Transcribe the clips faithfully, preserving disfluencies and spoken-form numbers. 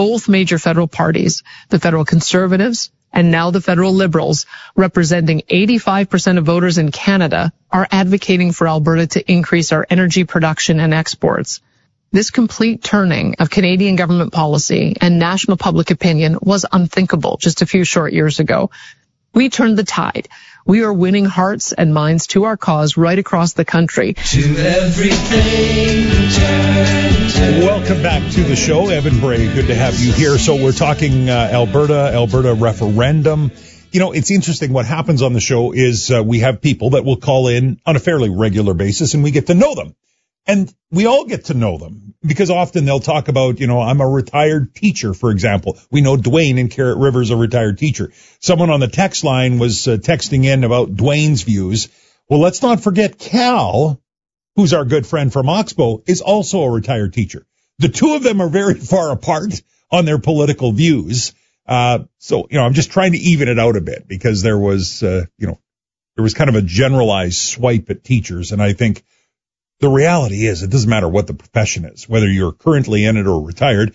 Both major federal parties, the federal Conservatives and now the federal Liberals, representing eighty-five percent of voters in Canada, are advocating for Alberta to increase our energy production and exports. This complete turning of Canadian government policy and national public opinion was unthinkable just a few short years ago. We turned the tide. We are winning hearts and minds to our cause right across the country. To everything, turn, turn. Welcome back to the show. Evan Bray, good to have you here. So we're talking uh, Alberta, Alberta referendum. You know, it's interesting. What happens on the show is uh, we have people that will call in on a fairly regular basis, and we get to know them. And we all get to know them because often they'll talk about, you know, I'm a retired teacher, for example. We know Dwayne in Carrot River is a retired teacher. Someone on the text line was uh, texting in about Dwayne's views. Well, let's not forget Cal, who's our good friend from Oxbow, is also a retired teacher. The two of them are very far apart on their political views. Uh, so, you know, I'm just trying to even it out a bit because there was, uh, you know, there was kind of a generalized swipe at teachers. And I think the reality is it doesn't matter what the profession is, whether you're currently in it or retired.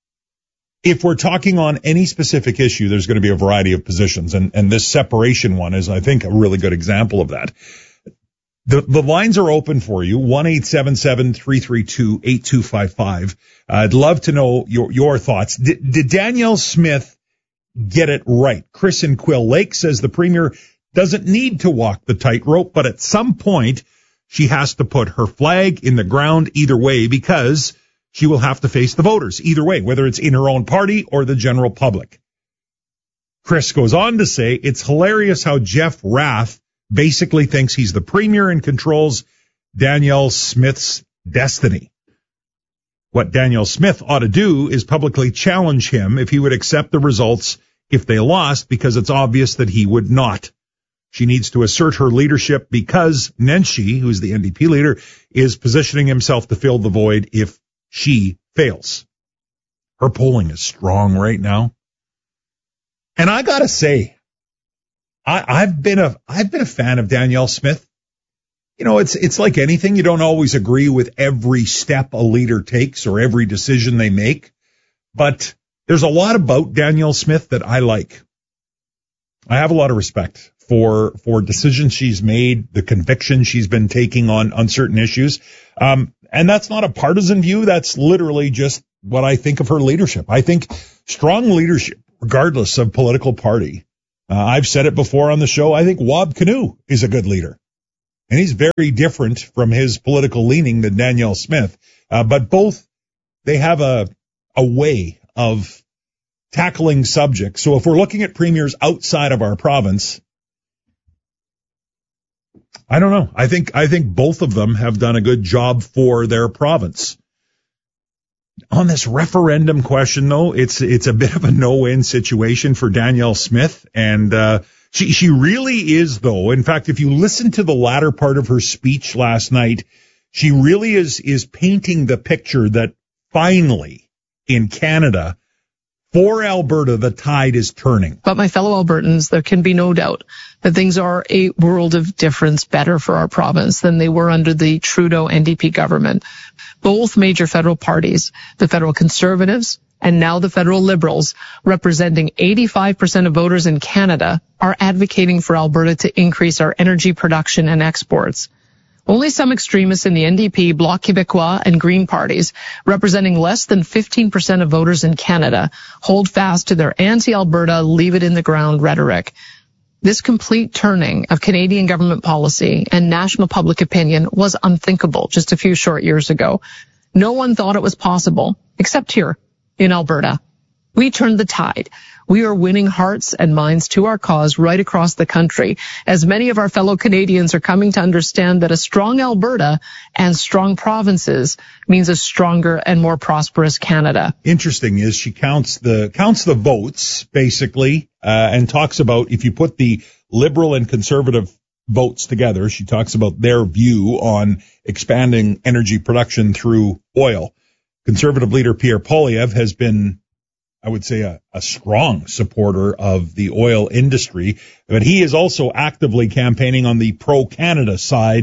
If we're talking on any specific issue, there's going to be a variety of positions. And, and this separation one is, I think, a really good example of that. The, the lines are open for you, one eight seven seven, three three two, eight two five five. Uh, I'd love to know your, your thoughts. Did, did Danielle Smith get it right? Chris in Quill Lake says the premier doesn't need to walk the tightrope, but at some point, she has to put her flag in the ground either way because she will have to face the voters either way, whether it's in her own party or the general public. Chris goes on to say it's hilarious how Jeff Rath basically thinks he's the premier and controls Danielle Smith's destiny. What Danielle Smith ought to do is publicly challenge him if he would accept the results if they lost, because it's obvious that he would not. She needs to assert her leadership because Nenshi, who's the N D P leader, is positioning himself to fill the void if she fails. Her polling is strong right now. And I gotta say, I, I've been a, I've been a fan of Danielle Smith. You know, it's, it's like anything. You don't always agree with every step a leader takes or every decision they make, but there's a lot about Danielle Smith that I like. I have a lot of respect for, for decisions she's made, the conviction she's been taking on, on certain issues. Um, and that's not a partisan view. That's literally just what I think of her leadership. I think strong leadership, regardless of political party. Uh, I've said it before on the show. I think Wab Kinew is a good leader, and he's very different from his political leaning than Danielle Smith. Uh, but both, they have a, a way of tackling subjects. So if we're looking at premiers outside of our province, I don't know. I think, I think both of them have done a good job for their province. On this referendum question, though, it's, it's a bit of a no-win situation for Danielle Smith. And, uh, she, she really is, though. In fact, if you listen to the latter part of her speech last night, she really is, is painting the picture that finally in Canada, for Alberta, the tide is turning. But my fellow Albertans, there can be no doubt that things are a world of difference better for our province than they were under the Trudeau N D P government. Both major federal parties, the federal Conservatives and now the federal Liberals, representing eighty-five percent of voters in Canada, are advocating for Alberta to increase our energy production and exports. Only some extremists in the N D P, Bloc Québécois, and Green parties, representing less than fifteen percent of voters in Canada, hold fast to their anti-Alberta, leave-it-in-the-ground rhetoric. This complete turning of Canadian government policy and national public opinion was unthinkable just a few short years ago. No one thought it was possible, except here in Alberta. We turned the tide. We are winning hearts and minds to our cause right across the country, as many of our fellow Canadians are coming to understand that a strong Alberta and strong provinces means a stronger and more prosperous Canada. Interesting is she counts the counts the votes, basically, uh, and talks about if you put the Liberal and Conservative votes together, she talks about their view on expanding energy production through oil. Conservative leader Pierre Poilievre has been, I would say, a, a strong supporter of the oil industry, but he is also actively campaigning on the pro-Canada side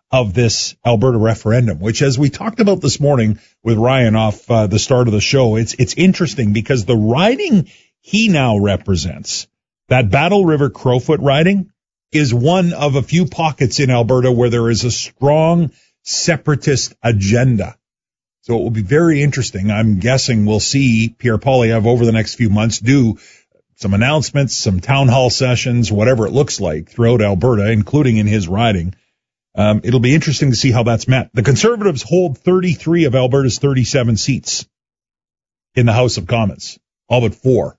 of this Alberta referendum, which, as we talked about this morning with Ryan off uh, the start of the show, it's it's interesting because the riding he now represents, that Battle River Crowfoot riding, is one of a few pockets in Alberta where there is a strong separatist agenda. So it will be very interesting. I'm guessing we'll see Pierre Poilievre over the next few months do some announcements, some town hall sessions, whatever it looks like throughout Alberta, including in his riding. Um, it'll be interesting to see how that's met. The Conservatives hold thirty-three of Alberta's thirty-seven seats in the House of Commons, all but four.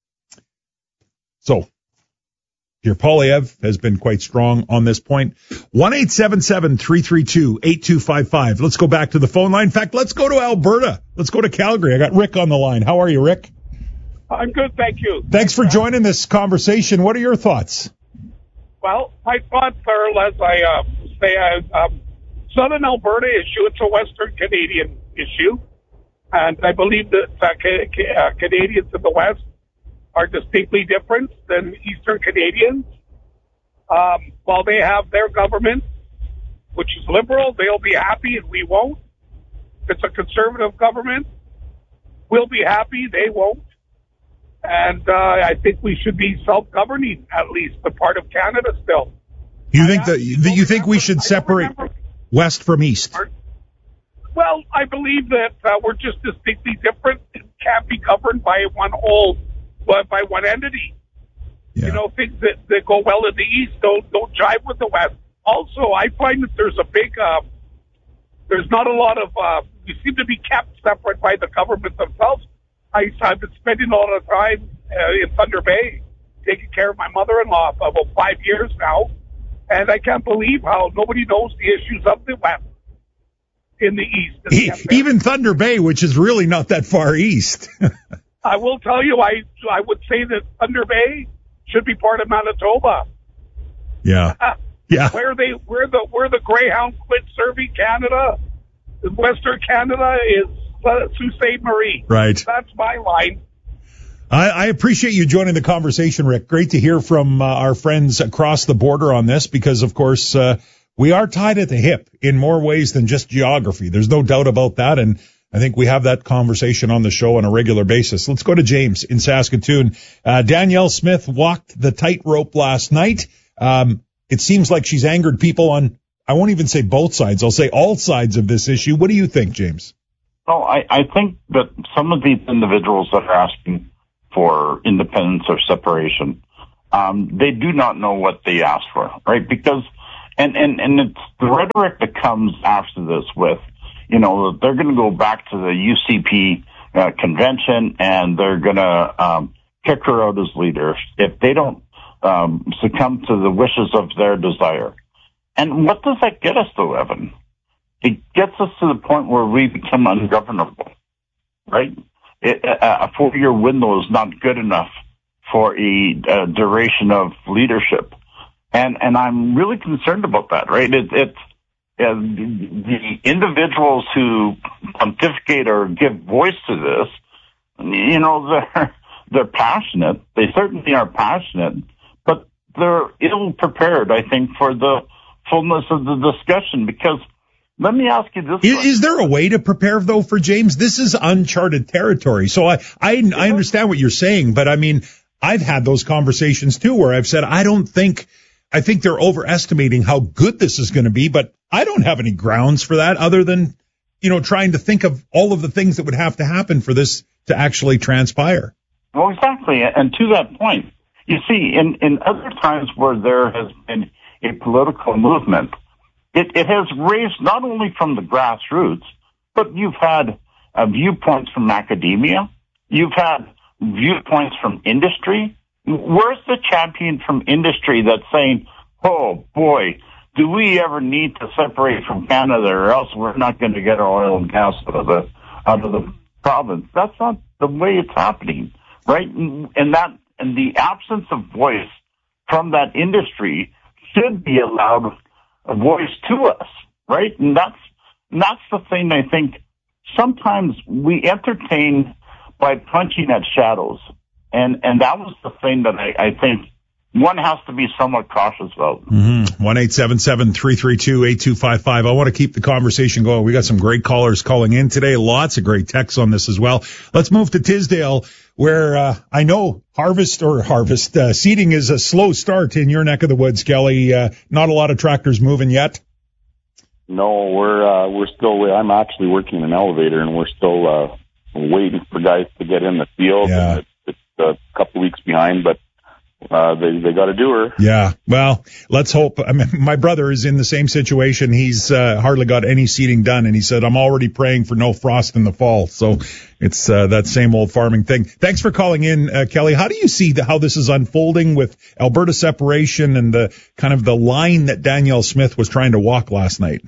So Pierre Poilievre has been quite strong on this point. one eight seven seven, three three two, eight two five five. Let's go back to the phone line. In fact, let's go to Alberta. Let's go to Calgary. I got Rick on the line. How are you, Rick? I'm good, thank you. Thanks for joining this conversation. What are your thoughts? Well, my thoughts are, as I uh, say, uh, um, Southern Alberta issue, it's a Western Canadian issue, and I believe that uh, ca- ca- uh, Canadians in the West are distinctly different than Eastern Canadians. Um, while they have their government, which is liberal, they'll be happy and we won't. If it's a conservative government, we'll be happy, they won't. And uh, I think we should be self-governing, at least, the part of Canada still. You think that you think we should separate West from East? Well, I believe that uh, we're just distinctly different and can't be governed by one whole, by one entity. Yeah. You know, things that, that go well in the East don't don't jive with the West. Also, I find that there's a big, uh, there's not a lot of, uh, we seem to be kept separate by the government themselves. I, I've been spending a lot of time uh, in Thunder Bay, taking care of my mother-in-law for about five years now, and I can't believe how nobody knows the issues of the West in the East. Even Thunder Bay, which is really not that far east. I will tell you, I I would say that Thunder Bay should be part of Manitoba. Yeah, yeah. Where they where the where the Greyhound quit serving Canada, Western Canada is uh, Sault Ste. Marie. Right. That's my line. I, I appreciate you joining the conversation, Rick. Great to hear from uh, our friends across the border on this, because of course uh, we are tied at the hip in more ways than just geography. There's no doubt about that, and I think we have that conversation on the show on a regular basis. Let's go to James in Saskatoon. Uh, Danielle Smith walked the tightrope last night. Um, it seems like she's angered people on, I won't even say both sides, I'll say all sides of this issue. What do you think, James? Well, I, I think that some of these individuals that are asking for independence or separation, um, they do not know what they asked for, right? Because, and, and, and it's the rhetoric that comes after this with, you know, they're going to go back to the U C P uh, convention and they're going to um, kick her out as leader if they don't um, succumb to the wishes of their desire. And what does that get us, though, Evan? It gets us to the point where we become ungovernable, right? It, a, a four-year window is not good enough for a, a duration of leadership. And and I'm really concerned about that, right? It, it's Uh, the individuals who pontificate or give voice to this, you know, they're, they're passionate. They certainly are passionate, but they're ill prepared, I think, for the fullness of the discussion. Because let me ask you this. Is, is there a way to prepare, though, for James? This is uncharted territory. So I, I, I understand what you're saying, but I mean, I've had those conversations too where I've said, I don't think, I think they're overestimating how good this is going to be, but I don't have any grounds for that other than, you know, trying to think of all of the things that would have to happen for this to actually transpire. Well, exactly. And to that point, you see, in, in other times where there has been a political movement, it, it has raised not only from the grassroots, but you've had uh, viewpoints from academia. You've had viewpoints from industry. Where's the champion from industry that's saying, oh, boy, do we ever need to separate from Canada or else we're not going to get our oil and gas out of the, out of the province? That's not the way it's happening, right? And that, and the absence of voice from that industry should be allowed a voice to us, right? And that's, and that's the thing I think sometimes we entertain by punching at shadows. And, and that was the thing that I, I think one has to be somewhat cautious about. Mm-hmm. one eight seven seven, three three two, eight two five five. I want to keep the conversation going. We got some great callers calling in today. Lots of great texts on this as well. Let's move to Tisdale, where uh, I know harvest or harvest uh, seeding is a slow start in your neck of the woods, Kelly. Uh, not a lot of tractors moving yet. No, we're uh, we're still. I'm actually working in an elevator, and we're still uh, waiting for guys to get in the field. Yeah. It's, it's a couple weeks behind, but. Uh, they, they got to do her. Yeah. Well, let's hope. I mean, my brother is in the same situation. He's uh, hardly got any seeding done. And he said, I'm already praying for no frost in the fall. So it's uh, that same old farming thing. Thanks for calling in, uh, Kelly. How do you see the, how this is unfolding with Alberta separation and the kind of the line that Danielle Smith was trying to walk last night?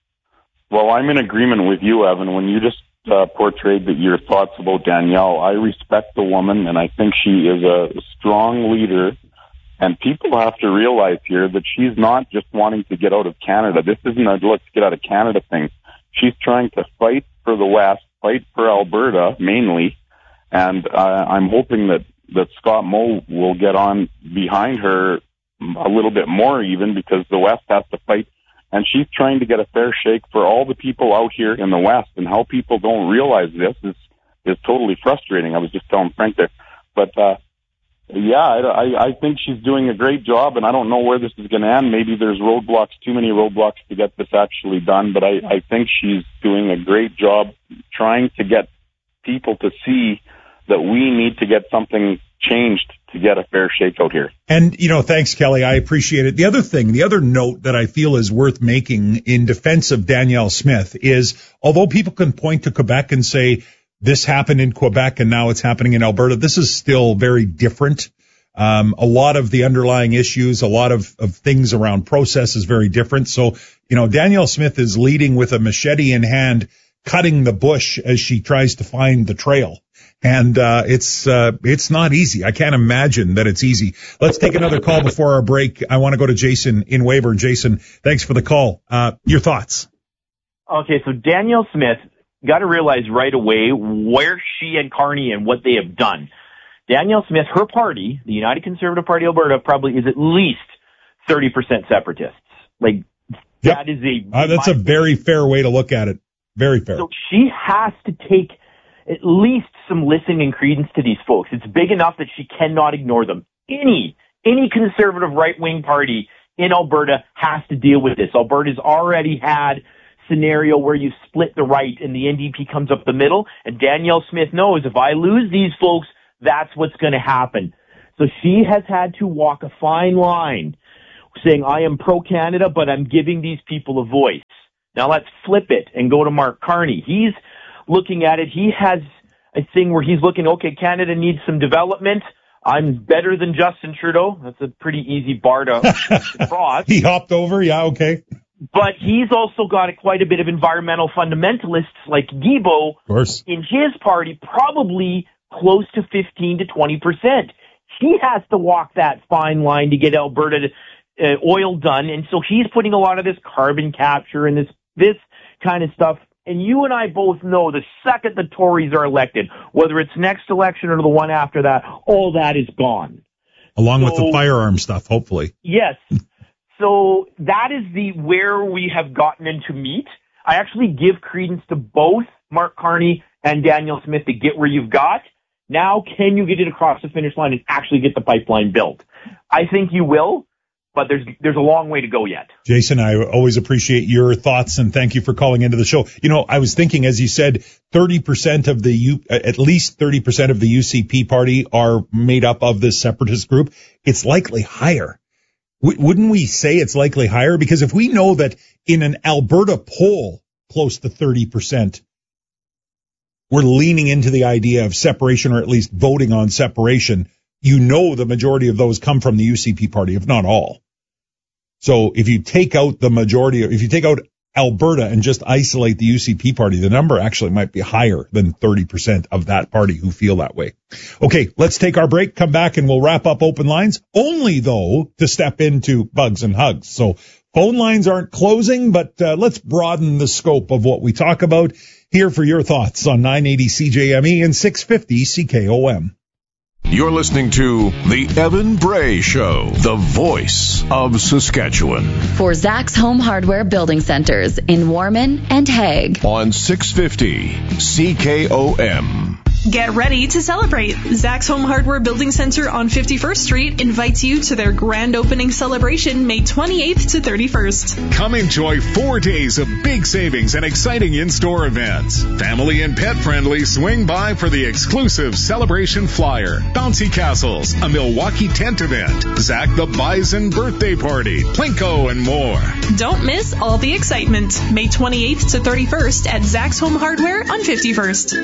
Well, I'm in agreement with you, Evan. When you just uh, portrayed that your thoughts about Danielle, I respect the woman, and I think she is a strong leader. And people have to realize here that she's not just wanting to get out of Canada. This isn't a let's get out of Canada thing. She's trying to fight for the West, fight for Alberta mainly. And uh, I'm hoping that, that Scott Moe will get on behind her a little bit more even, because the West has to fight. And she's trying to get a fair shake for all the people out here in the West, and how people don't realize this is, is totally frustrating. I was just telling Frank there. But, uh, yeah, I, I think she's doing a great job, and I don't know where this is going to end. Maybe there's roadblocks, too many roadblocks to get this actually done, but I, I think she's doing a great job trying to get people to see that we need to get something changed to get a fair shake out here. And, you know, thanks, Kelly. I appreciate it. The other thing, the other note that I feel is worth making in defense of Danielle Smith is, although people can point to Quebec and say, this happened in Quebec and now it's happening in Alberta, this is still very different. Um, a lot of the underlying issues, a lot of, of things around process is very different. So, you know, Danielle Smith is leading with a machete in hand, cutting the bush as she tries to find the trail. And, uh, it's, uh, it's not easy. I can't imagine that it's easy. Let's take another call before our break. I want to go to Jason in Weyburn. Jason, thanks for the call. Uh, your thoughts? Okay. So Danielle Smith got to realize right away where she and Carney and what they have done. Danielle Smith, her party, the United Conservative Party Alberta, probably is at least thirty percent separatists. Like, yep. that is a... Uh, that's a very fair way to look at it. Very fair. So she has to take at least some listening and credence to these folks. It's big enough that she cannot ignore them. Any, any conservative right-wing party in Alberta has to deal with this. Alberta's already had scenario where you split the right and the N D P comes up the middle, and Danielle Smith knows if I lose these folks, that's what's going to happen. So she has had to walk a fine line saying, I am pro-Canada, but I'm giving these people a voice. Now let's flip it and go to Mark Carney. He's looking at it. He has a thing where he's looking, okay, Canada needs some development. I'm better than Justin Trudeau. That's a pretty easy bar to cross. He hopped over. Yeah. Okay. But he's also got a, quite a bit of environmental fundamentalists like Guilbeault in his party, probably close to fifteen to twenty percent. He has to walk that fine line to get Alberta uh, oil done. And so he's putting a lot of this carbon capture and this, this kind of stuff. And you and I both know the second the Tories are elected, whether it's next election or the one after that, all that is gone. Along so, with the firearm stuff, hopefully. Yes. So that is the where we have gotten into meat. I actually give credence to both Mark Carney and Danielle Smith to get where you've got. Now, can you get it across the finish line and actually get the pipeline built? I think you will, but there's there's a long way to go yet. Jason, I always appreciate your thoughts, and thank you for calling into the show. You know, I was thinking, as you said, thirty percent of the U, at least thirty percent of the U C P party are made up of this separatist group. It's likely higher. Wouldn't we say it's likely higher? Because if we know that in an Alberta poll, close to thirty percent, we're leaning into the idea of separation, or at least voting on separation, you know the majority of those come from the U C P party, if not all. So if you take out the majority, if you take out Alberta and just isolate the U C P party, the number actually might be higher than thirty percent of that party who feel that way. Okay, let's take our break, come back, and we'll wrap up open lines, only, though, to step into bugs and hugs. So phone lines aren't closing, but uh, let's broaden the scope of what we talk about. Here for your thoughts on nine eighty C J M E and six fifty C K O M. You're listening to The Evan Bray Show, the voice of Saskatchewan. For Zach's Home Hardware Building Centers in Warman and Hague. On six fifty C K O M. Get ready to celebrate. Zach's Home Hardware Building Center on fifty-first Street invites you to their grand opening celebration May twenty-eighth to thirty-first. Come enjoy four days of big savings and exciting in-store events. Family and pet friendly, swing by for the exclusive celebration flyer, bouncy castles, a Milwaukee tent event, Zach the Bison birthday party, Plinko, and more. Don't miss all the excitement. May twenty-eighth to thirty-first at Zach's Home Hardware on fifty-first.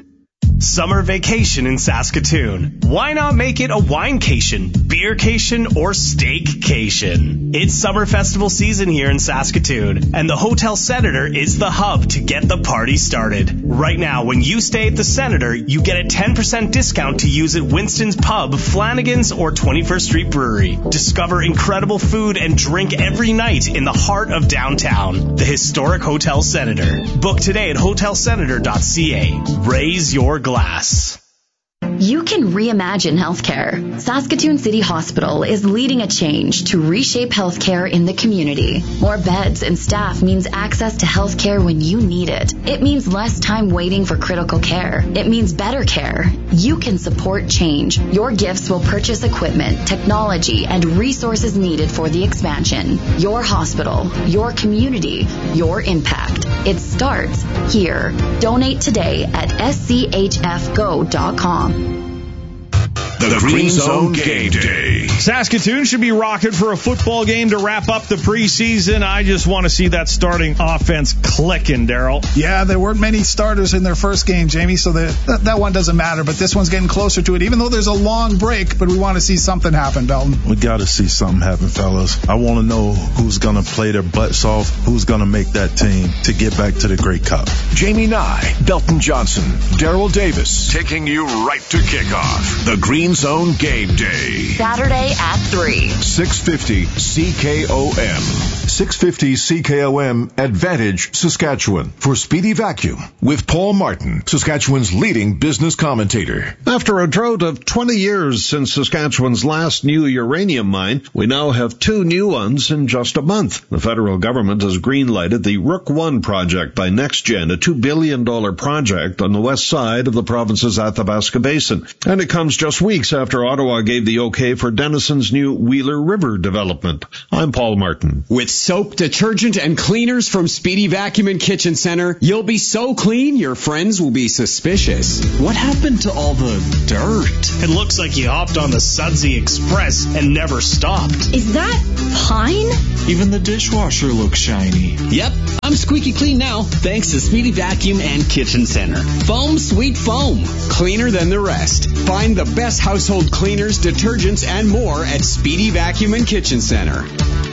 Summer vacation in Saskatoon. Why not make it a winecation, beercation, or steakcation? It's summer festival season here in Saskatoon, and the Hotel Senator is the hub to get the party started. Right now, when you stay at the Senator, you get a ten percent discount to use at Winston's Pub, Flanagan's, or twenty-first Street Brewery. Discover incredible food and drink every night in the heart of downtown. The historic Hotel Senator. Book today at hotel senator dot c a. Raise your glass. Glass. You can reimagine healthcare. Saskatoon City Hospital is leading a change to reshape healthcare in the community. More beds and staff means access to healthcare when you need it. It means less time waiting for critical care. It means better care. You can support change. Your gifts will purchase equipment, technology, and resources needed for the expansion. Your hospital, your community, your impact. It starts here. Donate today at s c h f go dot com. The, the Green Zone Game Day. Saskatoon should be rocking for a football game to wrap up the preseason. I just want to see that starting offense clicking, Daryl. Yeah, there weren't many starters in their first game, Jamie, so the, that, that one doesn't matter. But this one's getting closer to it, even though there's a long break. But we want to see something happen, Belton. We got to see something happen, fellas. I want to know who's going to play their butts off, who's going to make that team to get back to the Grey Cup. Jamie Nye, Belton Johnson, Daryl Davis, taking you right to kickoff. The Green Zone Game Day. Saturday at three. six fifty C K O M. six fifty C K O M Advantage, Saskatchewan. For Speedy Vacuum with Paul Martin, Saskatchewan's leading business commentator. After a drought of twenty years since Saskatchewan's last new uranium mine, we now have two new ones in just a month. The federal government has green-lighted the Rook one project by NextGen, a two billion dollars project on the west side of the province's Athabasca Basin. And it comes just weeks after Ottawa gave the okay for Denison's new Wheeler River development. I'm Paul Martin. With soap, detergent, and cleaners from Speedy Vacuum and Kitchen Center, you'll be so clean your friends will be suspicious. What happened to all the dirt? It looks like you hopped on the Sudsy Express and never stopped. Is that pine? Even the dishwasher looks shiny. Yep, I'm squeaky clean now, thanks to Speedy Vacuum and Kitchen Center. Foam Sweet Foam, cleaner than the rest. Find the best household cleaners, detergents, and more at Speedy Vacuum and Kitchen Center.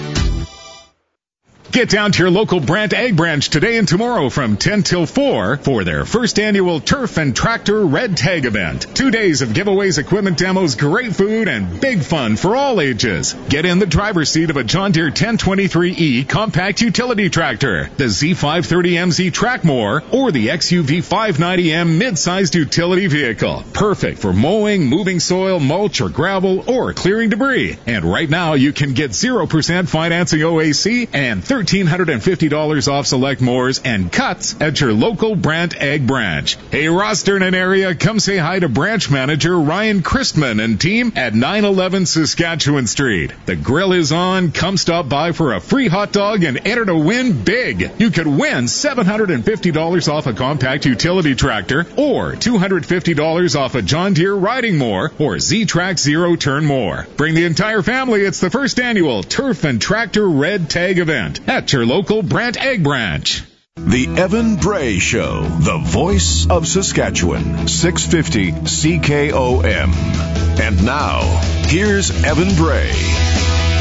Get down to your local Brandt Ag Branch today and tomorrow from ten till four for their first annual Turf and Tractor Red Tag event. Two days of giveaways, equipment demos, great food, and big fun for all ages. Get in the driver's seat of a John Deere ten twenty-three E compact utility tractor, the Z five thirty M Z Trackmore, or the X U V five ninety M mid-sized utility vehicle. Perfect for mowing, moving soil, mulch, or gravel, or clearing debris. And right now you can get zero percent financing O A C and one thousand three hundred fifty dollars off select mowers and cuts at your local Brandt Ag Branch. Hey, Rosternan area, come say hi to branch manager Ryan Christman and team at nine eleven Saskatchewan Street. The grill is on. Come stop by for a free hot dog and enter to win big. You could win seven hundred fifty dollars off a compact utility tractor or two hundred fifty dollars off a John Deere riding mower or Z-Track Zero Turn mower. Bring the entire family. It's the first annual Turf and Tractor Red Tag event at your local Brandt Ag Branch. The Evan Bray Show, the voice of Saskatchewan, six fifty C K O M. And now, here's Evan Bray.